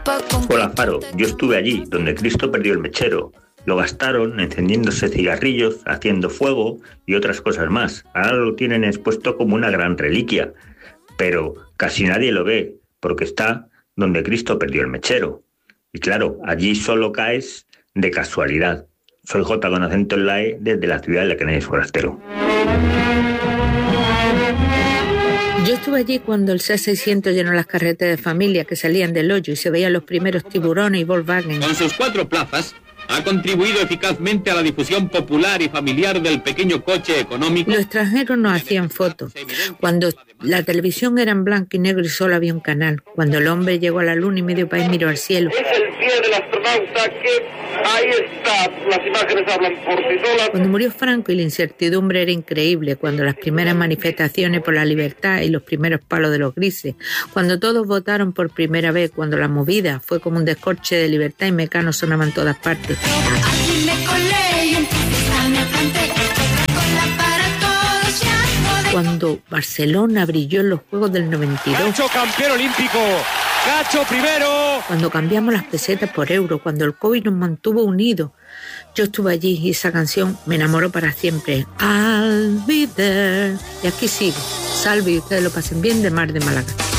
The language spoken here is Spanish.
Hola, Faro. Yo estuve allí, donde Cristo perdió el mechero. Lo gastaron encendiéndose cigarrillos, haciendo fuego y otras cosas más. Ahora lo tienen expuesto como una gran reliquia. Pero casi nadie lo ve, porque está donde Cristo perdió el mechero. Y claro, allí solo caes de casualidad. Soy J con acento en la E desde la ciudad de la Canales Forastero. Yo estuve allí cuando el C600 llenó las carreteras de familia que salían del hoyo y se veían los primeros tiburones y Volkswagen. Con sus 4 plazas, ha contribuido eficazmente a la difusión popular y familiar del pequeño coche económico. Los extranjeros nos hacían fotos. Cuando la televisión era en blanco y negro y solo había un canal. Cuando el hombre llegó a la luna y medio país miró al cielo. Es el pie del astronauta que ahí está. Las imágenes hablan por sí solas. Cuando murió Franco y la incertidumbre era increíble. Cuando las primeras manifestaciones por la libertad y los primeros palos de los grises. Cuando todos votaron por primera vez. Cuando la movida fue como un descorche de libertad y Mecano sonaban en todas partes. Cuando Barcelona brilló en los Juegos del 92. Cacho, campeón olímpico. Cacho primero. Cuando cambiamos las pesetas por euros. Cuando el COVID nos mantuvo unidos. Yo estuve allí y esa canción me enamoró para siempre. I'll be there. Y aquí sigo. Salve y ustedes lo pasen bien de Mar de Málaga.